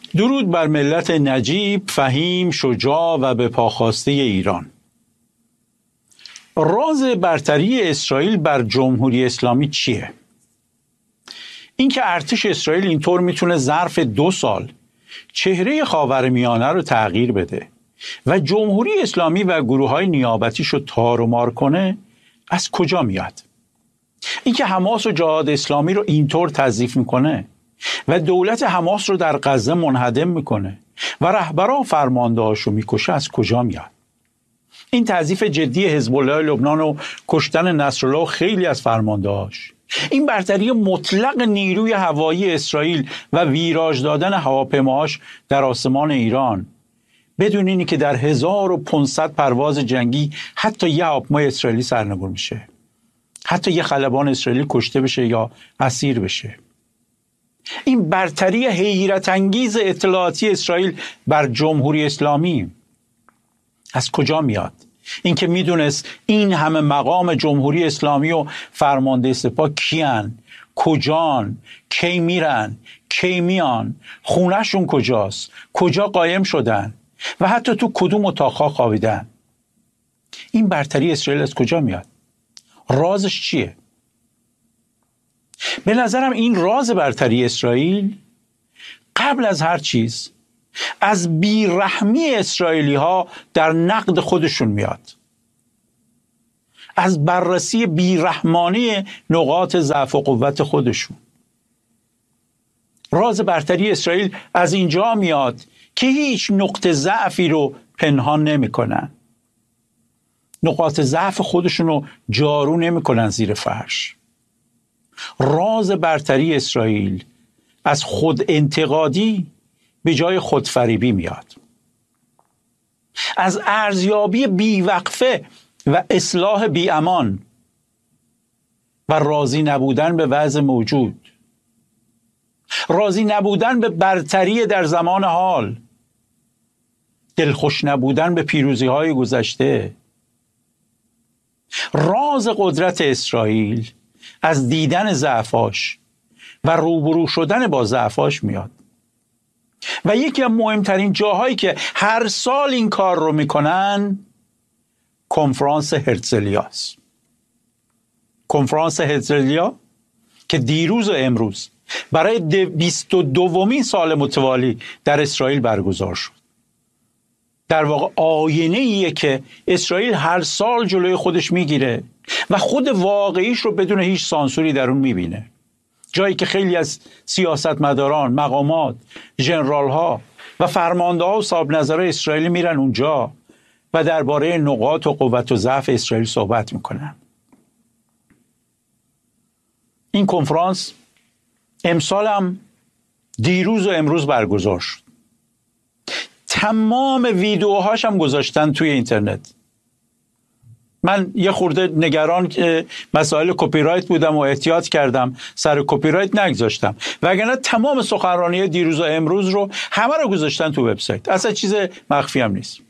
درود بر ملت نجیب، فهیم، شجاع و به پاخواسته ایران. راز برتری اسرائیل بر جمهوری اسلامی چیه؟ اینکه ارتش اسرائیل اینطور میتونه ظرف 2 سال چهره خاورمیانه رو تغییر بده و جمهوری اسلامی و گروه‌های نیابتیشو تار و مار کنه، از کجا میاد؟ اینکه حماس و جهاد اسلامی رو اینطور تضعیف میکنه و دولت حماس رو در غزه منهدم میکنه و رهبران فرماندهاش رو میکشه، از کجا میاد؟ این تضعیف جدی حزب الله لبنان و کشتن نصرالله و خیلی از فرماندهاش، این برتری مطلق نیروی هوایی اسرائیل و ویراژ دادن هواپیماهاش در آسمان ایران، بدون اینی که در 1500 پرواز جنگی حتی یه هواپیمای اسرائیلی سرنگون میشه، حتی یه خلبان اسرائیلی کشته بشه یا اسیر بشه. این برتری حیرت انگیز اطلاعاتی اسرائیل بر جمهوری اسلامی از کجا میاد؟ اینکه میدونست این همه مقام جمهوری اسلامی و فرمانده سپاه کیان، کجان، کی میرن، کی میان، خونهشون کجاست، کجا قایم شدن و حتی تو کدوم اتاقها خوابیدن. این برتری اسرائیل از کجا میاد؟ رازش چیه؟ به نظرم این راز برتری اسرائیل قبل از هر چیز از بیرحمی اسرائیلی ها در نقد خودشون میاد، از بررسی بیرحمانه نقاط ضعف و قوت خودشون. راز برتری اسرائیل از اینجا میاد که هیچ نقطه ضعفی رو پنهان نمیکنن، نقاط ضعف خودشون رو جارو نمیکنن زیر فرش. راز برتری اسرائیل از خود انتقادی به جای خودفریبی میاد، از ارزیابی بیوقفه و اصلاح بیامان و راضی نبودن به وضع موجود، راضی نبودن به برتری در زمان حال، دلخوش نبودن به پیروزی های گذشته. راز قدرت اسرائیل از دیدن ضعفاش و روبرو شدن با ضعفاش میاد و یکی از مهمترین جاهایی که هر سال این کار رو میکنن کنفرانس هرتزلیاست. کنفرانس هرتزلیا که دیروز و امروز برای 22مین سال متوالی در اسرائیل برگزار شد. در واقع آینه ایه که اسرائیل هر سال جلوی خودش میگیره و خود واقعیش رو بدون هیچ سانسوری در اون میبینه. جایی که خیلی از سیاستمداران، مقامات، ژنرال ها و فرمانده ها و صاحب نظرهای اسرائیلی میرن اونجا و درباره نقاط و قوت و ضعف اسرائیل صحبت میکنن. این کنفرانس امسال هم دیروز و امروز برگزار شد. تمام ویدیوهاش هم گذاشتن توی اینترنت. من یه خورده نگران مسائل کپی رایت بودم و احتیاط کردم سر کپی رایت نگذاشتم، وگرنه تمام سخنرانی دیروز و امروز رو همه رو گذاشتن تو وبسایت، اصلا چیز مخفی هم نیست.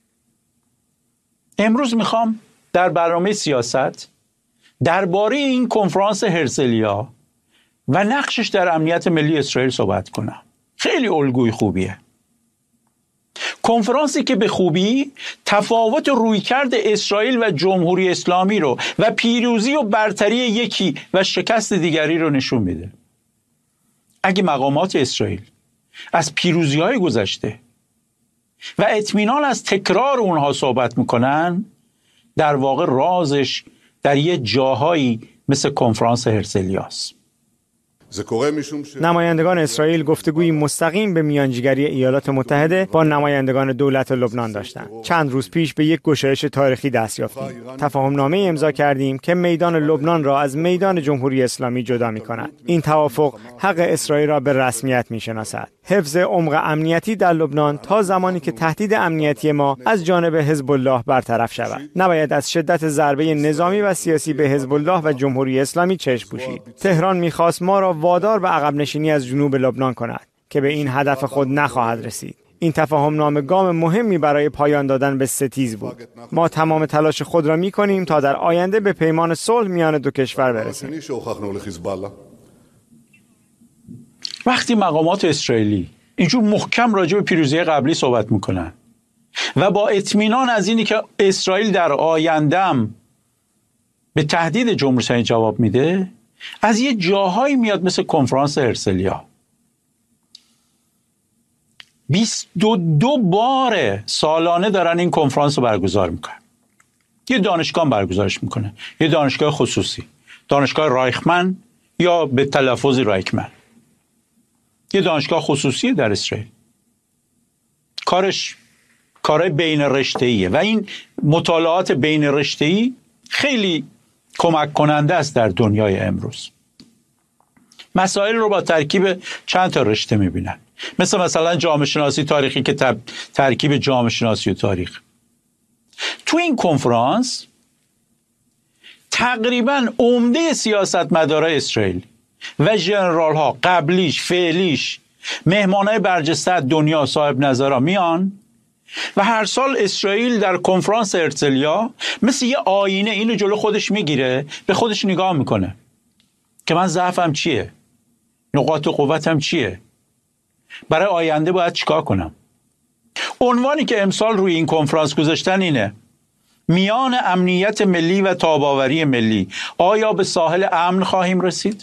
امروز میخوام در برنامه سیاست درباره این کنفرانس هرتزلیا و نقشش در امنیت ملی اسرائیل صحبت کنم. خیلی الگوی خوبیه. کنفرانسی که به خوبی تفاوت رویکرد اسرائیل و جمهوری اسلامی رو و پیروزی و برتری یکی و شکست دیگری رو نشون میده. اگه مقامات اسرائیل از پیروزی‌های گذشته و اطمینان از تکرار اونها صحبت میکنن، در واقع رازش در یه جاهایی مثل کنفرانس هرتزلیاست. نمایندگان اسرائیل گفتگوی مستقیم به میانجیگری ایالات متحده با نمایندگان دولت لبنان داشتند. چند روز پیش به یک گشایش تاریخی دست یافتیم. تفاهمنامه امضا کردیم که میدان لبنان را از میدان جمهوری اسلامی جدا می‌کند. این توافق حق اسرائیل را به رسمیت می‌شناسد. حفظ عمق امنیتی در لبنان تا زمانی که تهدید امنیتی ما از جانب حزب الله برطرف شود. نباید از شدت ضربه نظامی و سیاسی به حزب الله و جمهوری اسلامی چشم پوشید. تهران می‌خواست ما را وادار به عقب نشینی از جنوب لبنان کند که به این هدف خود نخواهد رسید. این تفاهمنامه گام مهمی برای پایان دادن به ستیز بود. ما تمام تلاش خود را می‌کنیم تا در آینده به پیمان صلح میان دو کشور برسیم. وقتی مقامات اسرائیلی اینجور محکم راجع به پیروزی قبلی صحبت میکنن و با اطمینان از اینی که اسرائیل در آیندهم به تهدید جمهوری اسلامی جواب میده، از یه جاهایی میاد مثل کنفرانس هرسلیا. 22 بار سالانه دارن این کنفرانس رو برگزار میکنن. یه دانشگاه برگزارش میکنه، یه دانشگاه خصوصی، دانشگاه رایخمن یا به تلفظ رایکمن، یه دانشگاه خصوصی در اسرائیل. کار بین رشته‌ایه و این مطالعات بین رشته‌ای خیلی کمک کننده است در دنیای امروز. مسائل رو با ترکیب چند تا رشته میبینن، مثلا جامعه شناسی تاریخی که ترکیب جامعه شناسی و تاریخ. تو این کنفرانس تقریبا عمده سیاستمدارای اسرائیل و ژنرال ها، قبلیش، فعلیش، مهمانای برجسته دنیا، صاحب نظرها میان و هر سال اسرائیل در کنفرانس هرتزلیا مثل یه آینه اینو جلو خودش میگیره، به خودش نگاه میکنه که من ضعفم چیه، نقاط قوتم چیه، برای آینده باید چیکار کنم. عنوانی که امسال روی این کنفرانس گذاشتن اینه: میان امنیت ملی و تاب‌آوری ملی، آیا به ساحل امن خواهیم رسید؟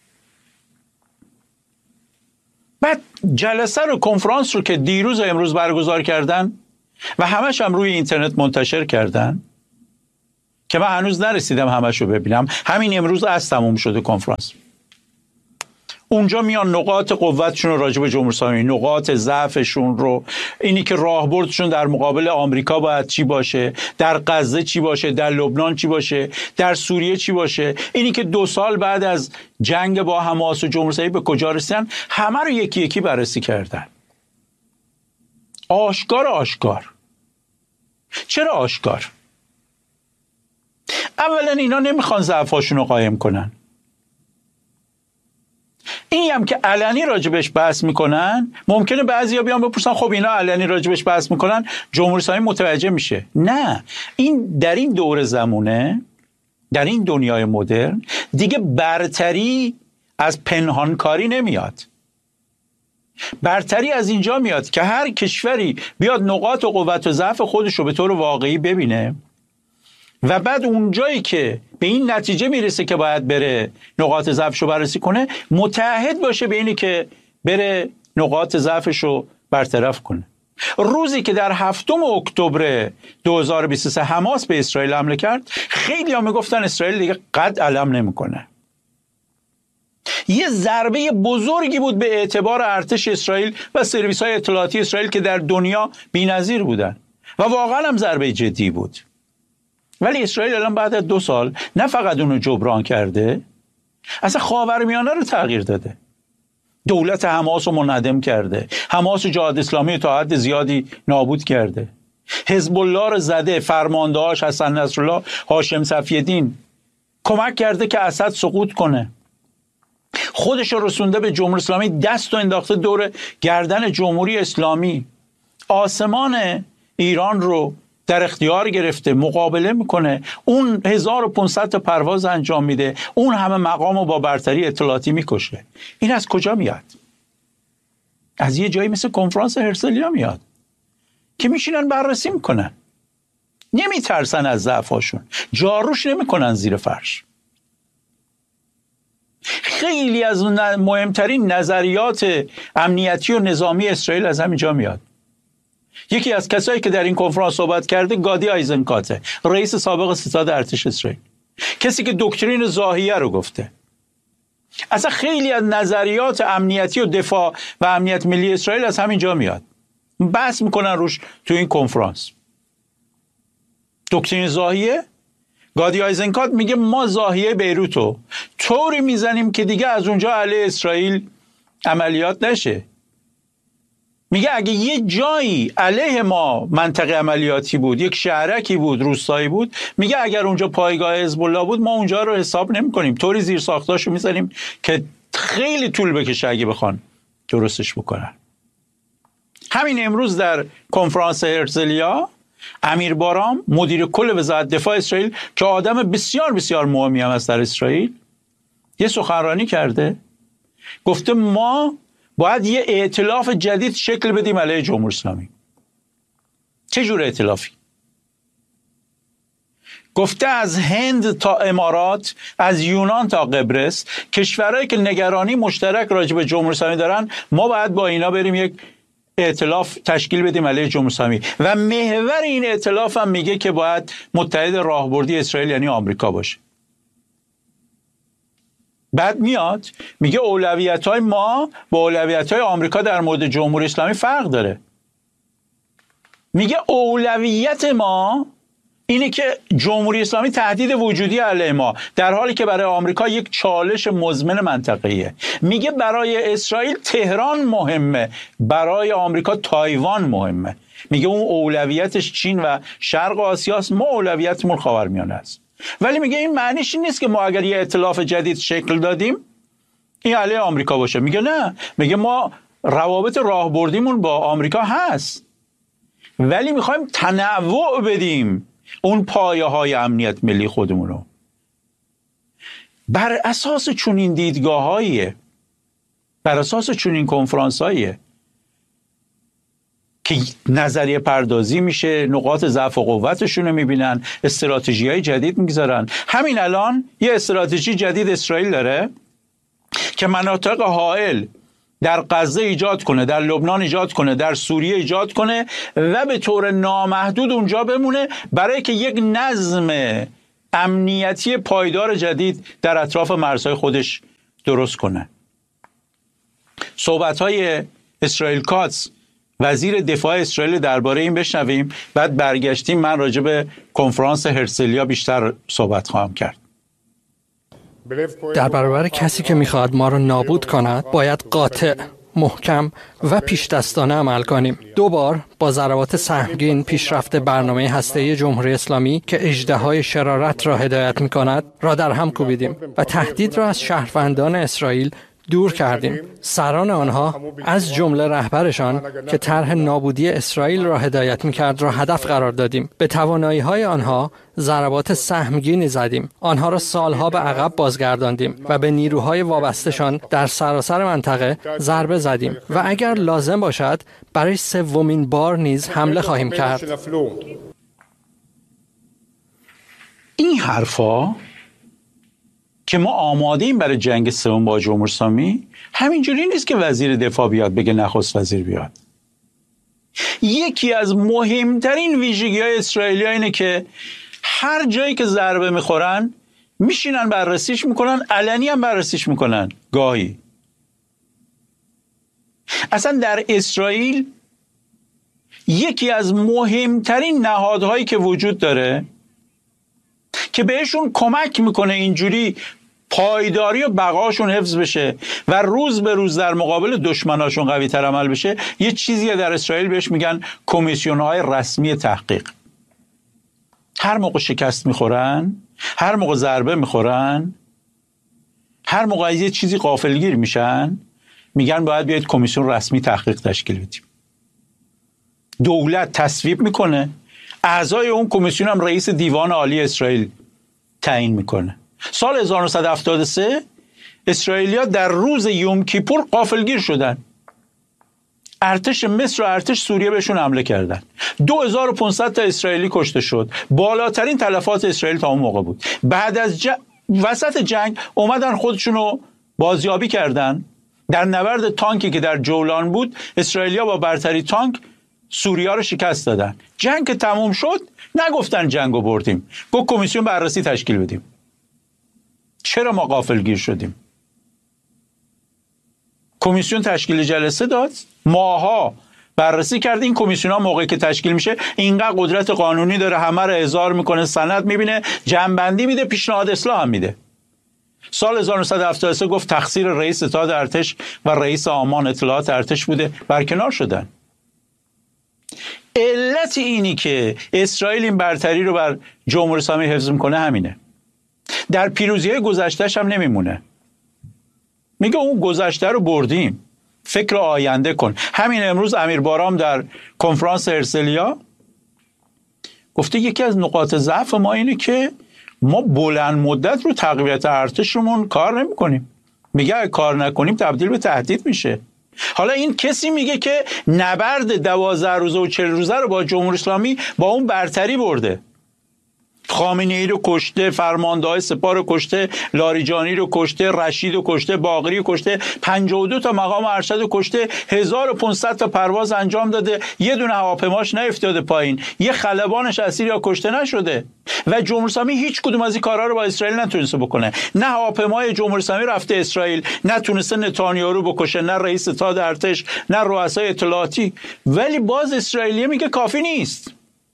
بعد جلسه رو، کنفرانس رو که دیروز و امروز برگزار کردن و همش هم روی اینترنت منتشر کردن که من هنوز نرسیدم همش رو ببینم، همین امروز از تموم شده کنفرانس. اونجا میان نقاط قوتشون رو راجع به جمهوری اسلامی، نقاط ضعفشون رو، اینی که راهبردشون در مقابل آمریکا باید چی باشه، در غزه چی باشه، در لبنان چی باشه، در سوریه چی باشه، اینی که 2 سال بعد از جنگ با حماس و جمهوری اسلامی به کجا رسیدن، همه رو یکی یکی بررسی کردن. آشکار. چرا آشکار؟ اولا اینا نمیخوان ضعفاشون رو قایم کنن. این هم که علنی راجبش بحث میکنن، ممکنه بعضیا بیان بپرسن خب اینا علنی راجبش بحث میکنن، جمهوری اسلامی متوجه میشه. نه، این در این دور زمونه، در این دنیای مدرن دیگه برتری از پنهانکاری نمیاد. برتری از اینجا میاد که هر کشوری بیاد نقاط و قوت و ضعف خودش رو به طور واقعی ببینه و بعد اونجایی که به این نتیجه میرسه که باید بره نقاط ضعفش رو بررسی کنه، متحد باشه به اینی که بره نقاط ضعفش رو برطرف کنه. روزی که در 7 اکتبر 2023 حماس به اسرائیل حمله کرد، خیلی ها میگفتن اسرائیل دیگه قد علم نمیکنه. یه ضربه بزرگی بود به اعتبار ارتش اسرائیل و سرویس‌های اطلاعاتی اسرائیل که در دنیا بی‌نظیر بودن و واقعا هم ضربه جدی بود. ولی اسرائیل الان بعد از 2 سال نه فقط اونو جبران کرده، اصلا خاورمیانه رو تغییر داده. دولت حماس رو منهدم کرده، حماس و جهاد اسلامی تا حد زیادی نابود کرده، حزب الله رو زده، فرماندهاش حسن نصرالله، هاشم صفی‌الدین کمک کرده که اسد سقوط کنه، خودش رو رسونده به جمهوری اسلامی، دست و انداخته دور گردن جمهوری اسلامی، آسمان ایران رو در اختیار گرفته، مقابله میکنه، اون 1500 تا پرواز انجام میده، اون همه مقام رو با برتری اطلاعاتی میکشه. این از کجا میاد؟ از یه جایی مثل کنفرانس هرسلیا میاد که میشینن بررسی میکنن، نمیترسن از ضعفاشون، جاروش نمیکنن زیر فرش. خیلی از مهمترین نظریات امنیتی و نظامی اسرائیل از همینجا میاد. یکی از کسایی که در این کنفرانس صحبت کرده گادی آیزنکاته، رئیس سابق ستاد ارتش اسرائیل، کسی که دکترین زاهیه رو گفته. اصلا خیلی از نظریات امنیتی و دفاع و امنیت ملی اسرائیل از همینجا میاد، بحث میکنن روش تو این کنفرانس. دکترین زاهیه، گادی آیزنکات میگه ما زاهیه بیروتو طوری میزنیم که دیگه از اونجا علیه اسرائیل عملیات نشه. میگه اگه یه جایی علیه ما منطقه عملیاتی بود، یک شهرکی بود، روستایی بود، میگه اگر اونجا پایگاه حزب الله بود ما اونجا رو حساب نمی‌کنیم، طوری زیر ساختاشو می‌زنیم که خیلی طول بکشه اگه بخوان درستش بکنن. همین امروز در کنفرانس هرتزلیا امیر بارام، مدیر کل وزارت دفاع اسرائیل که آدم بسیار بسیار مهمی هم است در اسرائیل، یه سخنرانی کرده، گفته ما باید یه ائتلاف جدید شکل بدیم علیه جمهوری اسلامی. چه جور ائتلافی؟ گفته از هند تا امارات، از یونان تا قبرس، کشورهایی که نگرانی مشترک راجع به جمهوری اسلامی دارن، ما باید با اینا بریم یک ائتلاف تشکیل بدیم علیه جمهوری اسلامی. و محور این ائتلاف هم میگه که باید متحد راهبردی اسرائیل یعنی آمریکا باشه. بعد میاد میگه اولویت‌های ما با اولویت‌های آمریکا در مورد جمهوری اسلامی فرق داره. میگه اولویت ما اینه که جمهوری اسلامی تهدید وجودی علیه ما، در حالی که برای آمریکا یک چالش مزمن منطقه‌ایه. میگه برای اسرائیل تهران مهمه، برای آمریکا تایوان مهمه. میگه اون اولویتش چین و شرق آسیاست، ما اولویتمون خاورمیانه است. ولی میگه این معنیش این نیست که ما اگر یه ائتلاف جدید شکل دادیم این علیه آمریکا باشه. میگه نه، میگه ما روابط راهبردیمون با آمریکا هست، ولی میخوایم تنوع بدیم اون پایه های امنیت ملی خودمونو. بر اساس چنین دیدگاه‌هاییه، بر اساس چنین کنفرانس‌هاییه که نظریه پردازی میشه، نقاط ضعف و قوتشون رو میبینن، استراتژی‌های جدید میگذارن. همین الان یه استراتژی جدید اسرائیل داره که مناطق حائل در غزه ایجاد کنه، در لبنان ایجاد کنه، در سوریه ایجاد کنه و به طور نامحدود اونجا بمونه، برای که یک نظم امنیتی پایدار جدید در اطراف مرزهای خودش درست کنه. صحبت‌های اسرائیل کاتس وزیر دفاع اسرائیل درباره این بشنویم، بعد برگشتیم من راجع به کنفرانس هرسلیا بیشتر صحبت خواهم کرد. در برابر کسی که میخواهد ما را نابود کند باید قاطع، محکم و پیش دستانه عمل کنیم. 2 بار با ضربات سهمگین پیشرفت برنامه هسته‌ای جمهوری اسلامی که اژدهای شرارت را هدایت میکند را در هم کوبیدیم و تهدید را از شهروندان اسرائیل دور کردیم. سران آنها از جمله رهبرشان که طرح نابودی اسرائیل را هدایت می‌کرد را هدف قرار دادیم. به توانایی‌های آنها ضربات سهمگینی زدیم. آنها را سالها به عقب بازگرداندیم و به نیروهای وابسته‌شان در سراسر منطقه ضربه زدیم و اگر لازم باشد برای 3مین بار نیز حمله خواهیم کرد. این حرفا که ما آماده ایم برای جنگ سوم با جمهوری اسلامی همینجوری نیست که وزیر دفاع بیاد بگه نخست وزیر بیاد. یکی از مهمترین ویژگی‌های اسرائیلی‌ها اینه که هر جایی که ضربه میخورن میشینن بررسیش میکنن، علنی هم بررسیش میکنن. گاهی اصلا در اسرائیل یکی از مهمترین نهادهایی که وجود داره که بهشون کمک میکنه اینجوری پایداری و بقاشون حفظ بشه و روز به روز در مقابل دشمناشون قوی تر عمل بشه، یه چیزی در اسرائیل بهش میگن کمیسیون‌های رسمی تحقیق. هر موقع شکست میخورن، هر موقع ضربه میخورن، هر موقع از یه چیزی غافلگیر میشن، میگن باید بیاید کمیسیون رسمی تحقیق تشکیل بدیم. دولت تصویب میکنه، اعضای اون کمیسیون هم رئیس دیوان عالی اسرائیل تعیین میکنه. سال 1973 اسرائیلیا در روز یوم کیپور غافلگیر شدن. ارتش مصر و ارتش سوریه بهشون حمله کردن. 2500 تا اسرائیلی کشته شد. بالاترین تلفات اسرائیل تا اون موقع بود. بعد از وسط جنگ اومدن خودشونو بازیابی کردن. در نبرد تانکی که در جولان بود، اسرائیلیا با برتری تانک سوریا رو شکست دادن. جنگ که تموم شد نگفتن جنگو بردیم، گفت کمیسیون بررسی تشکیل بدیم. چرا ما غافلگیر شدیم؟ کمیسیون تشکیل جلسه داد، ماها بررسی کرد. این کمیسیون ها موقعی که تشکیل میشه اینقدر قدرت قانونی داره، همه رو احضار میکنه، سند میبینه، جنبندی میده، پیشنهاد اصلاح هم میده. سال 1973 گفت تقصیر رئیس ستاد ارتش و رئیس آمان اطلاعات ارتش بوده، برکنار شدن. علت اینی که اسرائیل این برتری رو بر جمهوری اسلامی حفظ میکنه همینه. در پیروزی‌های گذشته‌اش هم نمیمونه. میگه اون گذشته رو بردیم، فکر آینده کن. همین امروز امیر بارام در کنفرانس هرسلیا گفته یکی از نقاط ضعف ما اینه که ما بلند مدت رو تقویت ارتشمون کار نمی‌کنیم. میگه اگه کار نکنیم تبدیل به تهدید میشه. حالا این کسی میگه که نبرد 12 روزه و 40 روزه رو با جمهوری اسلامی با اون برتری برده. خامنه‌ای رو کشته، فرمانده‌های سپاه رو کشته، لاریجانی رو کشته، رشید رو کشته، باقری رو کشته، 52 تا مقام ارشد رو کشته، 1500 تا پرواز انجام داده، یه دونه هواپیماش نیفتاده پایین، یه خلبانش اسیر یا کشته نشده و جمهوری اسلامی هیچ کدوم از این کارها رو با اسرائیل نتونسته بکنه. نه هواپیمای جمهوری اسلامی رفته اسرائیل، نه تونسته نتانیاهو رو بکشه، نه رئیس ستاد ارتش، نه رؤسای اطلاعاتی. ولی باز اسرائیلی میگه کافی نیست.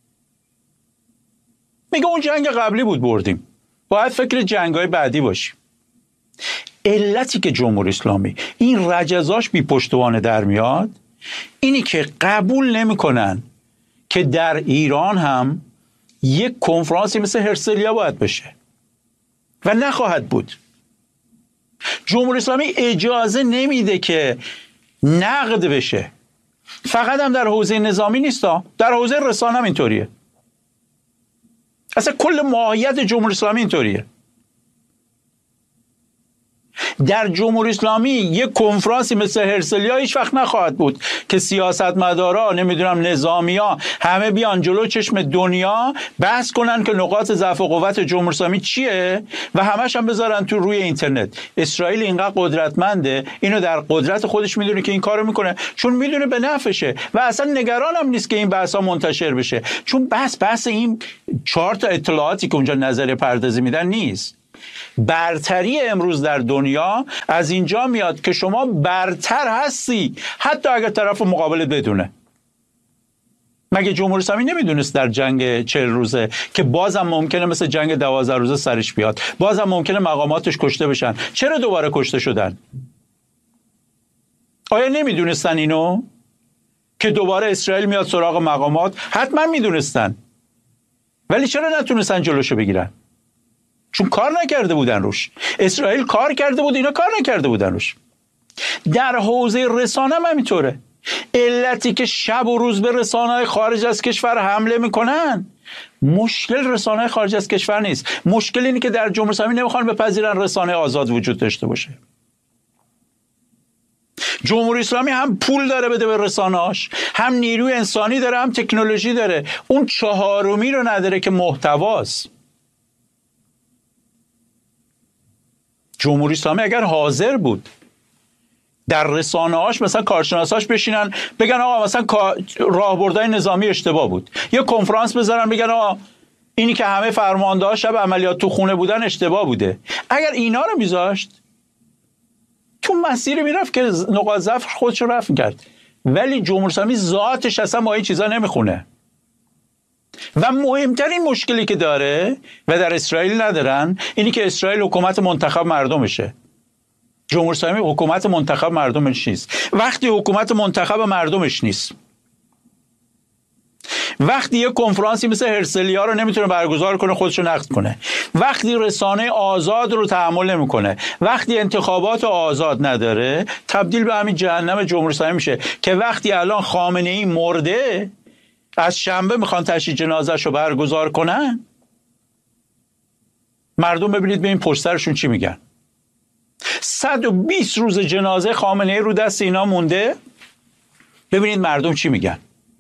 میگه اون جنگ قبلی بود بردیم، باید فکر جنگ‌های بعدی باشیم. علتی که جمهوری اسلامی این رجزاش بی پشتوانه در میاد اینی که قبول نمی‌کنن که در ایران هم یک کنفرانسی مثل هرسلیا باید بشه و نخواهد بود. جمهوری اسلامی اجازه نمیده که نقد بشه. فقط هم در حوزه نظامی نیست، در حوزه رسانه هم اینطوریه. اصلا کل ماهیت جمهوری اسلامی اینطوریه. در جمهوری اسلامی یک کنفرانسی مثل هرسلیا هیچ وقت نخواهد بود که سیاستمدارا، نمیدونم نظامیا، همه بیان جلو چشم دنیا بحث کنن که نقاط ضعف و قوت جمهوری اسلامی چیه و همش هم بذارن تو روی اینترنت. اسرائیل اینقدر قدرتمنده، اینو در قدرت خودش میدونه که این کارو میکنه، چون میدونه به نفعشه و اصلا نگران هم نیست که این بحثا منتشر بشه، چون بحث این 4 تا اطلاعاتی که اونجا نظریه پردازی میدن نیست. برتری امروز در دنیا از اینجا میاد که شما برتر هستی حتی اگر طرف مقابلت بدونه. مگه جمهوری اسلامی نمیدونست در جنگ 40 روزه که بازم ممکنه مثل جنگ 12 روزه سرش بیاد، بازم ممکنه مقاماتش کشته بشن؟ چرا دوباره کشته شدن؟ آیا نمیدونستن اینو که دوباره اسرائیل میاد سراغ مقامات؟ حتما میدونستن، ولی چرا نتونستن جلوشو بگیرن؟ چون کار نکرده بودن روش. اسرائیل کار کرده بود، اینا کار نکرده بودن روش. در حوزه رسانه هم همینطوره. علتی که شب و روز به رسانه‌های خارج از کشور حمله میکنن، مشکل رسانه‌های خارج از کشور نیست. مشکل اینه که در جمهوری اسلامی نمیخوان بپذیرن رسانه آزاد وجود داشته باشه. جمهوری اسلامی هم پول داره بده به رسانه‌اش، هم نیروی انسانی داره، هم تکنولوژی داره. اون چهارمی رو نداره که محتواست. جمهوری اسلامی اگر حاضر بود در رسانه‌هاش مثلا کارشناساش بشینن بگن آقا مثلا راهبردهای نظامی اشتباه بود، یه کنفرانس بذارن بگن آقا اینی که همه فرمانده‌ها شب عملیات تو خونه بودن اشتباه بوده، اگر اینا رو میذاشت تو مسیر میرفت که نقاط ضعف خودش رو رفع کرد. ولی جمهوری اسلامی ذاتش اصلا با این چیزا نمیخونه. و مهمترین مشکلی که داره و در اسرائیل ندارن اینی که اسرائیل حکومت منتخب مردمشه. جمهوری اسلامی حکومت منتخب مردمش نیست. وقتی حکومت منتخب مردمش نیست، وقتی یه کنفرانسی مثل هرسلیا رو نمیتونه برگزار کنه خودشو نقد کنه، وقتی رسانه آزاد رو تحمل نمیکنه، وقتی انتخابات آزاد نداره، تبدیل به همین جهنم جمهوری اسلامی میشه که وقتی الان خامنه‌ای مرده از شنبه میخوان تشییع جنازه‌ش رو برگزار کنن، مردم ببینید به این پشت سرشون چی میگن. 120 روز جنازه خامنه‌ای رو دست اینا مونده، ببینید مردم چی میگن.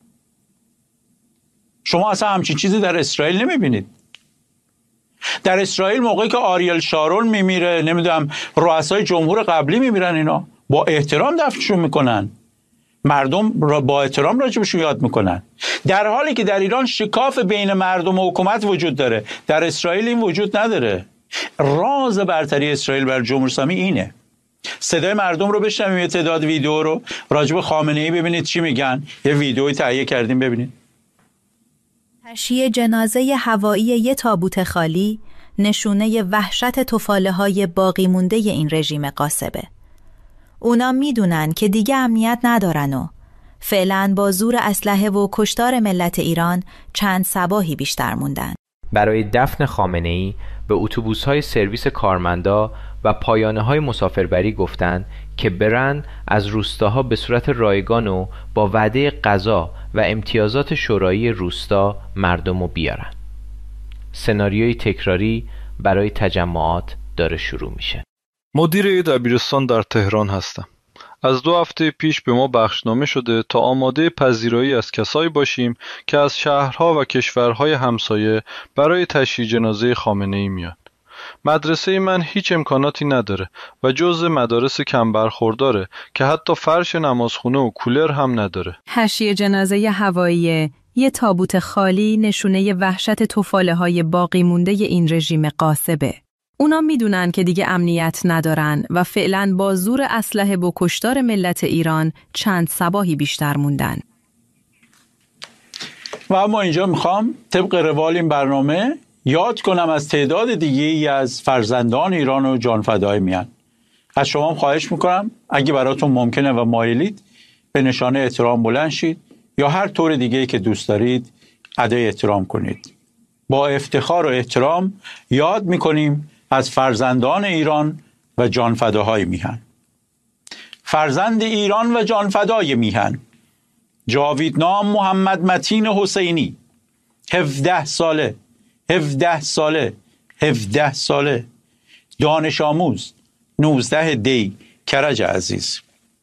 شما اصلا همچین چیزی در اسرائیل نمیبینید. در اسرائیل موقعی که آریل شارون میمیره، نمیدونم رؤسای جمهور قبلی میمیرن، اینا با احترام دفنشون میکنن، مردم را با احترام راجبشون یاد میکنن، در حالی که در ایران شکاف بین مردم و حکومت وجود داره. در اسرائیل این وجود نداره. راز برتری اسرائیل بر جمهوری اسلامی اینه. صدای مردم رو بشنویم، یه تعداد ویدیو رو راجب خامنه‌ای ببینید چی میگن. یه ویدیویی تهیه کردیم ببینید. تشییع جنازه هوایی یه تابوت خالی نشونه وحشت تفاله‌های باقی مونده این رژیم غاصبه. اونا میدونن که دیگه امنیت ندارن و فعلاً با زور اسلحه و کشتار ملت ایران چند صباحی بیشتر موندن. برای دفن خامنه‌ای به اتوبوس‌های سرویس کارمندا و پایانه‌های مسافربری گفتن که برن از روستاها به صورت رایگان و با وعده غذا و امتیازات شورایی روستا مردمو بیارن. سناریوی تکراری برای تجمعات داره شروع میشه. مدیر دبیرستان در تهران هستم. از 2 هفته پیش به ما بخشنامه شده تا آماده پذیرایی از کسایی باشیم که از شهرها و کشورهای همسایه برای تشییع جنازه خامنه‌ای میان. مدرسه من هیچ امکاناتی نداره و جزء مدارس کم برخورداره که حتی فرش نمازخونه و کولر هم نداره. تشییع جنازه هوایی یه تابوت خالی نشونه وحشت تفاله‌های باقی مونده این رژیم غاصبه. اونا میدونن که دیگه امنیت ندارن و فعلاً با زور اسلحه و کشتار ملت ایران چند صباحی بیشتر موندن. و اما اینجا میخوام طبق روال این برنامه یاد کنم از تعداد دیگه‌ای از فرزندان ایران و جانفدای میان. از شما خواهش میکنم اگه براتون ممکنه و مایلید به نشانه احترام بلند شید یا هر طور دیگه‌ای که دوست دارید ادای احترام کنید. با افتخار و احترام یاد میکنیم از فرزندان ایران و جانفداهای میهن. فرزند ایران و جانفدای میهن: جاویدنام محمد متین حسینی، 17 ساله 17 ساله 17 ساله، دانش آموز، 19 دی، کرج عزیز.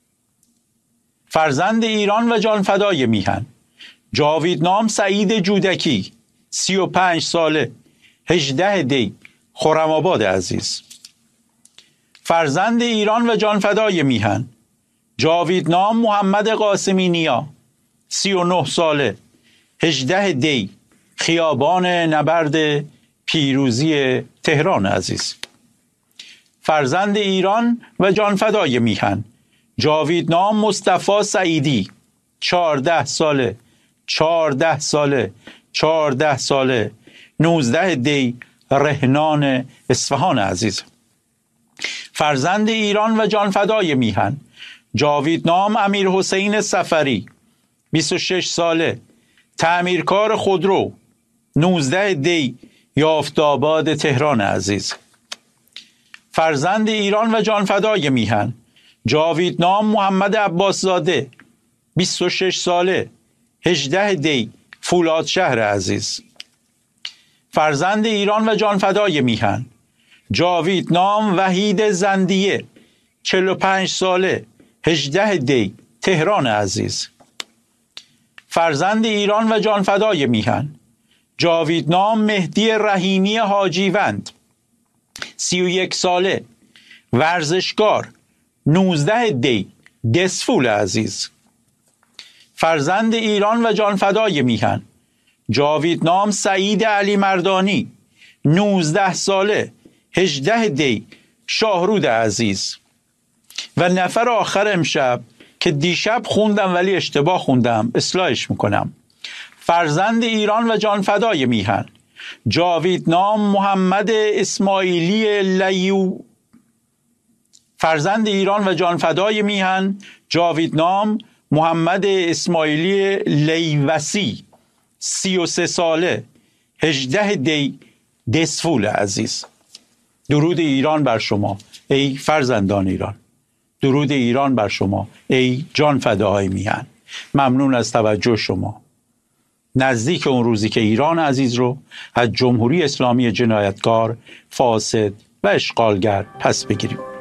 فرزند ایران و جانفدای میهن: جاویدنام سعید جودکی، 35 ساله، 18 دی، خرم‌آباد عزیز. فرزند ایران و جانفدای میهن: جاویدنام محمد قاسمی نیا، 39 ساله، 18 دی، خیابان نبرد پیروزی تهران عزیز. فرزند ایران و جانفدای میهن: جاویدنام مصطفی سعیدی، 14 ساله 14 ساله 14 ساله، 19 دی، رهنان اصفهان عزیز. فرزند ایران و جانفدای میهن: جاویدنام امیر حسین سفری، 26 ساله، تعمیرکار خودرو، 19 دی، یافت‌آباد تهران عزیز. فرزند ایران و جانفدای میهن: جاویدنام محمد عباس زاده، 26 ساله، 18 دی، فولادشهر عزیز. فرزند ایران و جانفدای میهن: جاویدنام وحید زندیه، 45 ساله، 18 دی، تهران عزیز. فرزند ایران و جانفدای میهن: جاویدنام مهدی رحیمی حاجیوند، 31 ساله، ورزشکار، 19 دی، دسفول عزیز. فرزند ایران و جانفدای میهن: جاویدنام سعید علی مردانی، 19 ساله، 18 دی، شاهرود عزیز. و نفر آخر امشب که دیشب خوندم ولی اشتباه خوندم، اصلاحش میکنم. فرزند ایران و جانفدای میهن: جاویدنام محمد اسماعیلی لیو. فرزند ایران و جانفدای میهن: جاویدنام محمد اسماعیلی لیوسی، 33 ساله، 18 دی، دسفول عزیز. درود ایران بر شما ای فرزندان ایران. درود ایران بر شما ای جانفداهای میهن. ممنون از توجه شما. نزدیک اون روزی که ایران عزیز رو از جمهوری اسلامی جنایتکار، فاسد و اشغالگر پس بگیریم.